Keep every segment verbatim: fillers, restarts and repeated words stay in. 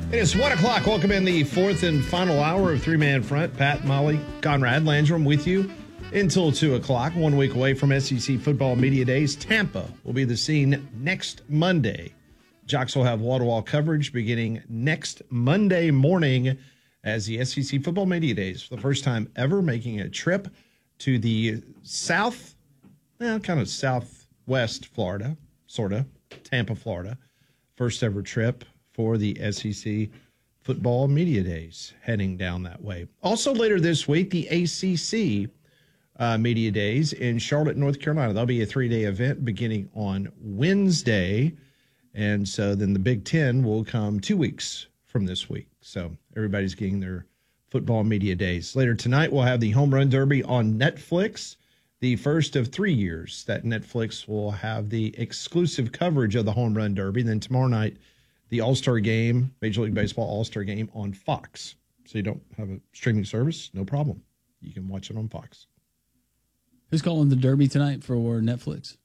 It is one o'clock. Welcome in the fourth and final hour of Three Man Front. Pat, Molly, Conrad, Landrum with you until two o'clock. One week away from S E C Football Media Days. Tampa will be the scene next Monday. Jocks will have wall-to-wall coverage beginning next Monday morning as the S E C Football Media Days, for the first time ever, making a trip to the south, well, kind of southwest Florida, sort of, Tampa, Florida. First ever trip for the S E C Football Media Days, heading down that way. Also later this week, the A C C uh, Media Days in Charlotte, North Carolina. That'll be a three-day event beginning on Wednesday. And so then the Big Ten will come two weeks from this week. So everybody's getting their Football Media Days. Later tonight, we'll have the Home Run Derby on Netflix, the first of three years that Netflix will have the exclusive coverage of the Home Run Derby. Then tomorrow night, the All-Star Game, Major League Baseball All-Star Game on Fox. So you don't have a streaming service? No problem. You can watch it on Fox. Who's calling the Derby tonight for Netflix?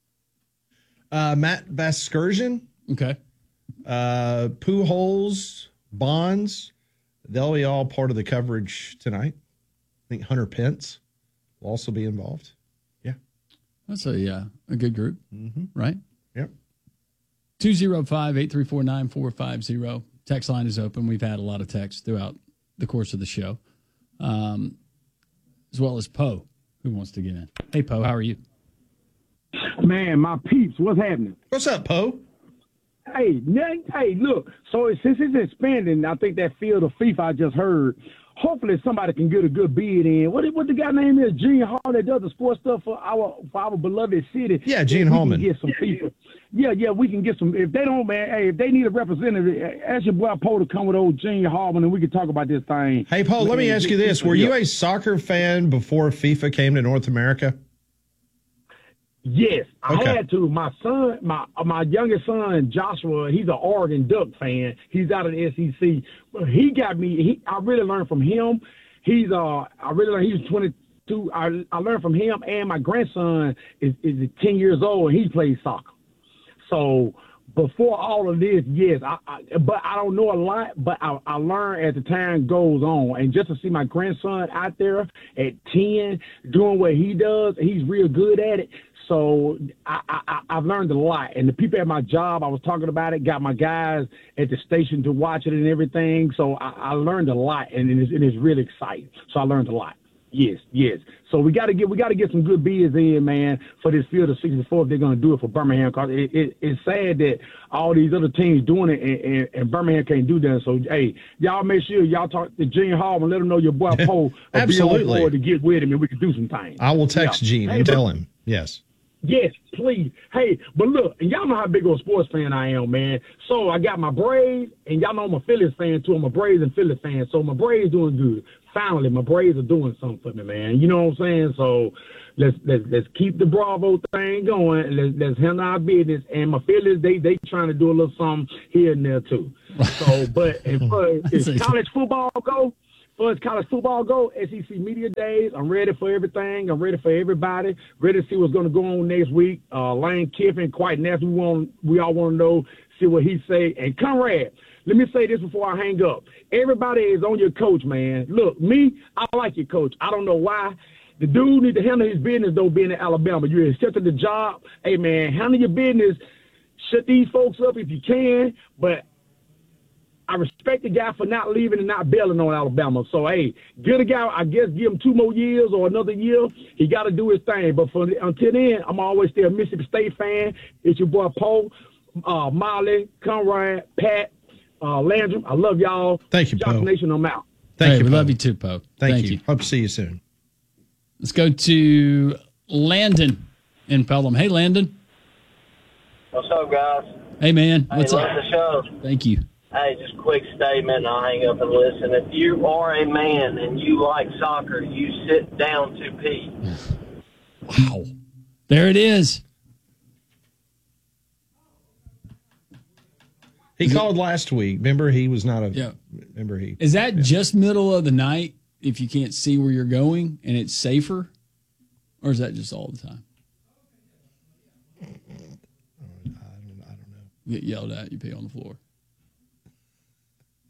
Uh, Matt Vasgersian. Okay. Uh, Pujols, Bonds. They'll be all part of the coverage tonight. I think Hunter Pence will also be involved. Yeah. That's a, uh, a good group, mm-hmm. right? Yep. two oh five, eight three four, nine four five zero. Text line is open. We've had a lot of texts throughout the course of the show, um, as well as Poe, who wants to get in. Hey, Poe, how are you? Man, my peeps, what's happening? What's up, Poe? Hey, hey, look, so since it's expanding, I think that field of FIFA I just heard, hopefully somebody can get a good bid in. What what the guy name is? Gene Hall that does the sports stuff for our for our beloved city. Yeah, Gene Hallman. Get some people. Yeah, yeah, we can get some. If they don't, man, hey, if they need a representative, ask your boy Poe to come with old Gene Hallman and we can talk about this thing. Hey, Poe, let me ask you this. Were you a soccer fan before FIFA came to North America? Yes, I okay. had to. My son, my my youngest son, Joshua, he's an Oregon Duck fan. He's out of the S E C. He got me. He, I really learned from him. He's uh, I really learned. He's twenty-two. I I learned from him, and my grandson is is ten years old, and he plays soccer. So before all of this, yes, I, I but I don't know a lot, but I, I learn as the time goes on. And just to see my grandson out there at ten doing what he does, he's real good at it. So I, I, I've learned a lot. And the people at my job, I was talking about it, got my guys at the station to watch it and everything. So I, I learned a lot, and it's, and it's really exciting. So I learned a lot. Yes, yes. So we got to get we got to get some good bids in, man, for this field of sixty-four if they're going to do it for Birmingham. Cause it, it, it's sad that all these other teams doing it and, and, and Birmingham can't do that. So hey, y'all make sure y'all talk to Gene Hall and let him know your boy Poe will be on board to get with him and we can do some things. I will text yeah. Gene hey, and tell him. Yes. Yes, please. Hey, but look, and y'all know how big of a sports fan I am, man. So I got my Braves, and y'all know I'm a Phillies fan, too. I'm a Braves and Phillies fan. So my Braves doing good. Finally, my Braves are doing something for me, man. You know what I'm saying? So let's let's let's keep the Bravo thing going. And let's, let's handle our business. And my Phillies, they they trying to do a little something here and there, too. So, but as far as college football go, For as college football go, S E C Media Days, I'm ready for everything. I'm ready for everybody. Ready to see what's going to go on next week. Uh, Lane Kiffin, quite nasty. We want, we all want to know, see what he say. And Conrad, let me say this before I hang up. Everybody is on your coach, man. Look, me, I like your coach. I don't know why. The dude need to handle his business, though, being in Alabama. You accepted the job. Hey, man, handle your business. Shut these folks up if you can. But I respect the guy for not leaving and not bailing on Alabama. So, hey, get a guy, I guess, give him two more years or another year. He got to do his thing. But for until then, I'm always still a Mississippi State fan. It's your boy, Poe, uh, Molly, Conrad, Pat, uh, Landrum. I love y'all. Thank you, Poe. Nation, I'm out. Thank hey, you, we Poe. love you too, Poe. Thank, Thank you. you. Hope to see you soon. Let's go to Landon in Pelham. Hey, Landon. What's up, guys? Hey, man. Hey, What's love up? the show. Thank you. Hey, just a quick statement, and I'll hang up and listen. If you are a man and you like soccer, you sit down to pee. Wow. There it is. He is called it, last week. Remember, he was not a. Yeah. Remember, he. Is that yeah. just middle of the night if you can't see where you're going and it's safer? Or is that just all the time? I don't, I don't know. You get yelled at, you pee on the floor.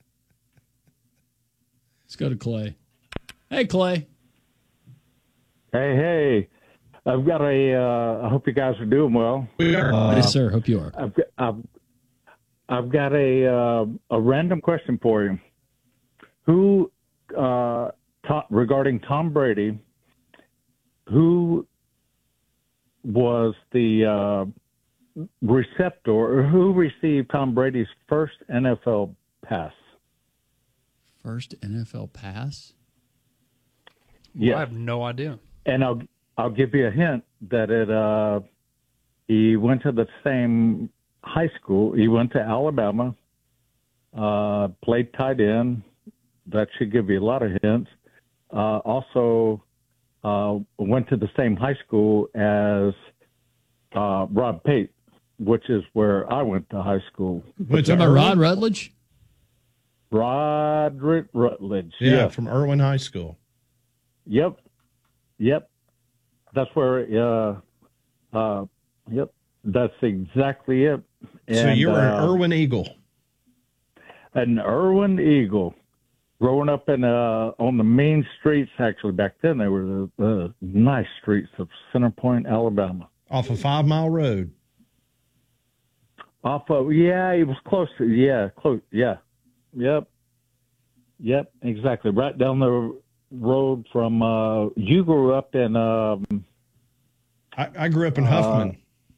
Let's go to Clay. Hey, Clay. Hey, hey. I've got a, uh, I hope you guys are doing well. We are. Uh, Yes, sir. Hope you are. I've, got- I've, I've got a, uh, a random question for you. Who, uh, ta- regarding Tom Brady, who was the uh, receptor, or who received Tom Brady's first N F L pass? First N F L pass? Yeah. I have no idea. And I'll I'll give you a hint that it uh, he went to the same high school. He went to Alabama, uh, played tight end. That should give you a lot of hints. Uh, also uh, went to the same high school as uh, Rob Pate, which is where I went to high school. Went Talking to about Rod Irwin? Rutledge? Roderick Rutledge. Yeah, Yeah. from Irwin High School. Yep. Yep. That's where, uh, uh, yep. That's exactly it. so And, you were an uh, Irwin Eagle. An Irwin Eagle. Growing up in, uh, on the main streets, actually, back then, they were the, the nice streets of Center Point, Alabama. Off a five mile road. Off of, yeah, it was close to, yeah, close, yeah. Yep. Yep, exactly. Right down the road from, uh, you grew up in, um, I, I grew up in Huffman.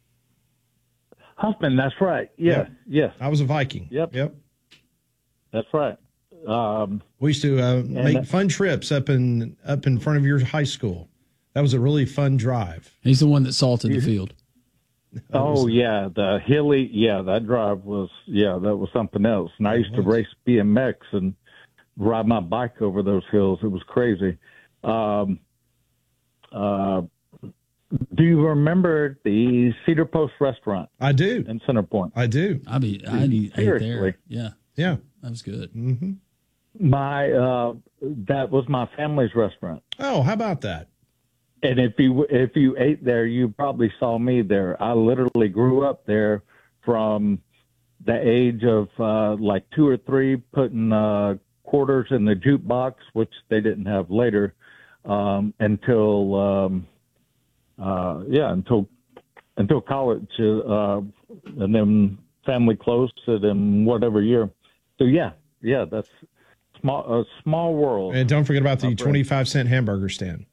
Huffman, that's right. Yes, yes, I was a Viking. Yep. Yep. that's right. Um, We used to uh, make fun trips up in up in front of your high school. That was a really fun drive. He's the one that salted the field. oh, yeah, the hilly, yeah, that drive was, yeah, that was something else. And I used to race B M X and ride my bike over those hills. It was crazy. Um, uh, do you remember the Cedar Post restaurant I do. in Center Point? I do. I mean, I ate Seriously. there. Yeah, Yeah. that was good. Mm-hmm. My, uh, that was my family's restaurant. Oh, how about that? And if you if you ate there, you probably saw me there. I literally grew up there from the age of uh, like two or three, putting uh, quarters in the jukebox, which they didn't have later, um, until um, uh, yeah, until until college, uh, and then family closed it in whatever year. So yeah, yeah, that's small a small world. And don't forget about the twenty-five cent hamburger stand.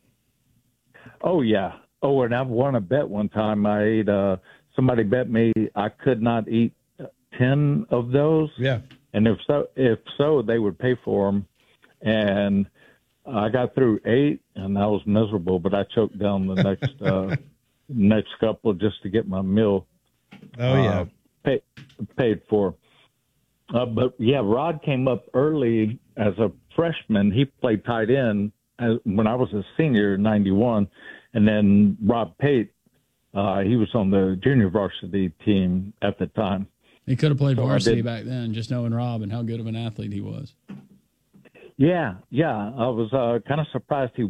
Oh yeah. Oh, and I've won a bet one time. I ate. Uh, somebody bet me I could not eat ten of those. Yeah. And if so, if so, they would pay for them. And I got through eight, and I was miserable. But I choked down the next uh, next couple just to get my meal. Oh yeah. Uh, pay, paid for. Uh, but yeah, Rod came up early as a freshman. He played tight end as, when I was a senior in ninety-one. And then Rob Pate, uh, he was on the junior varsity team at the time. He could have played So I varsity did- back then, just knowing Rob and how good of an athlete he was. Yeah, yeah. I was uh, kind of surprised he